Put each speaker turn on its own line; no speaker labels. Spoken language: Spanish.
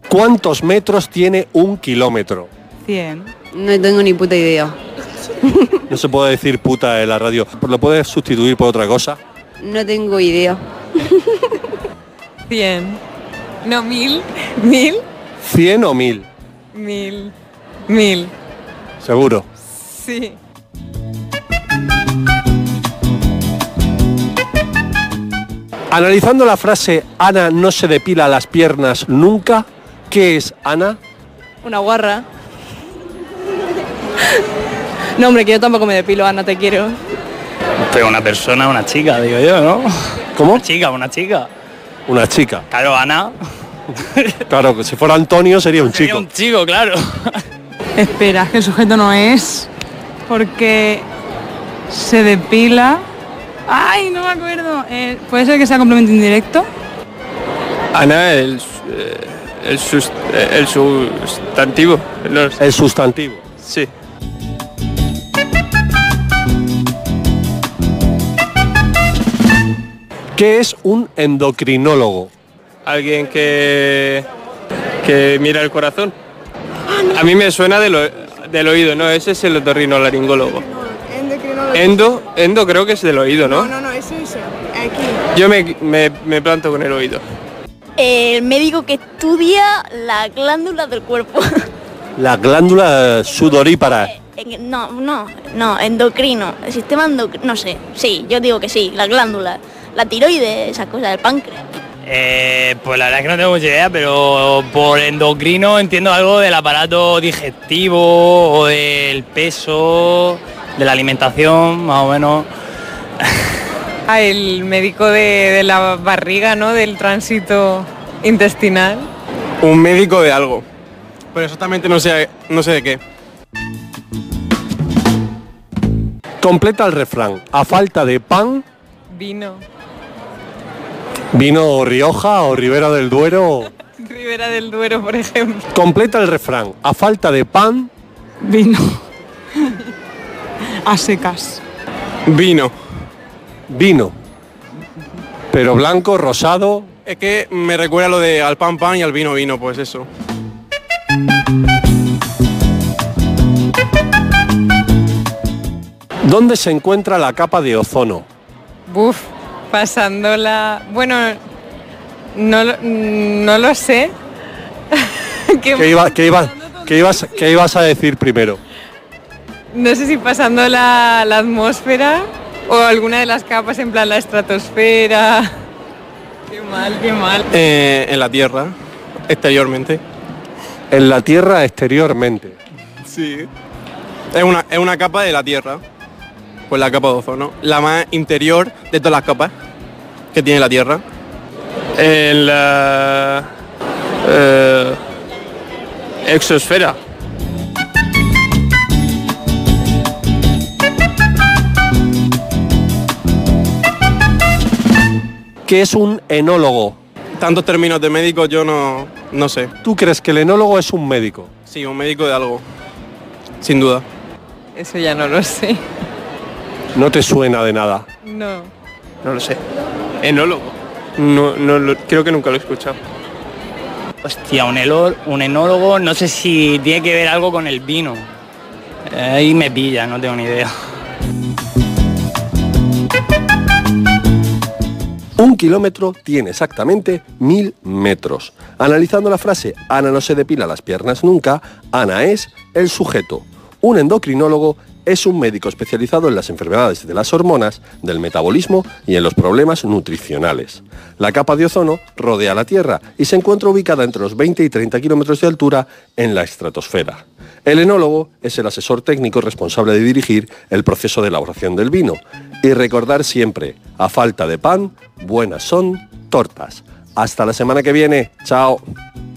¿Cuántos metros tiene un kilómetro?
100.
No tengo ni puta idea.
No se puede decir puta en la radio. ¿Lo puedes sustituir por otra cosa?
No tengo idea.
100. No, 1000. 1000.
¿100 o 1000?
1000. 1000.
Seguro.
Sí.
Analizando la frase Ana no se depila las piernas nunca, ¿qué es Ana?
Una guarra. No, hombre, que yo tampoco me depilo, Ana, te quiero.
Pero una persona, una chica, digo yo, ¿no?
¿Cómo?
Una chica.
Una chica.
Claro, Ana.
Claro, que si fuera Antonio sería un
Sería
chico.
un chico, claro.
Espera, que el sujeto no es. Porque se depila. ¡Ay, no me acuerdo! ¿Puede ser que sea complemento indirecto?
Ana, el sustantivo.
El sustantivo.
Sí.
¿Qué es un endocrinólogo?
Alguien que mira el corazón. A mí me suena del oído, ¿no? Ese es el otorrinolaringólogo. Endo creo que es del oído, ¿no?
No, eso. Aquí.
Yo me planto con el oído.
El médico que estudia la glándula del cuerpo.
La glándula sudorípara.
No, endocrino. El sistema endocrino, no sé. Sí, yo digo que sí, la glándula. La tiroides, esas cosas, del páncreas.
Pues la verdad es que no tengo mucha idea, pero por endocrino entiendo algo del aparato digestivo o del peso, de la alimentación, más o menos.
El médico de la barriga, ¿no? Del tránsito intestinal.
Un médico de algo. Pero exactamente no sé de qué.
Completa el refrán. A falta de pan,
Vino.
vino Rioja o Ribera del Duero.
Ribera del Duero, por ejemplo.
Completa el refrán. A falta de pan,
Vino. A secas.
Vino.
vino. Pero blanco, rosado.
Es que me recuerda lo de al pan y al vino, pues eso.
¿Dónde se encuentra la capa de ozono?
Buf, pasándola. Bueno, no lo sé.
¿Qué ibas a decir primero?
No sé si pasando la atmósfera o alguna de las capas, en plan la estratosfera. Qué mal.
En la Tierra, exteriormente.
En la Tierra exteriormente.
Sí. Es una capa de la Tierra. Pues la capa de ozono. La más interior de todas las capas que tiene la Tierra. En la exosfera.
¿Qué es un enólogo?
Tantos términos de médico yo no sé.
¿Tú crees que el enólogo es un médico?
Sí, un médico de algo. Sin duda.
Eso ya no lo sé.
No te suena de nada.
No.
No lo sé. Enólogo. Creo que nunca lo he escuchado.
Hostia, un enólogo, no sé si tiene que ver algo con el vino. Ahí me pilla, no tengo ni idea.
Un kilómetro tiene exactamente 1000 metros. Analizando la frase Ana no se depila las piernas nunca, Ana es el sujeto. Un endocrinólogo es un médico especializado en las enfermedades de las hormonas, del metabolismo y en los problemas nutricionales. La capa de ozono rodea la Tierra y se encuentra ubicada entre los 20 y 30 kilómetros de altura en la estratosfera. El enólogo es el asesor técnico responsable de dirigir el proceso de elaboración del vino. Y recordar siempre, a falta de pan, buenas son tortas. Hasta la semana que viene. Chao.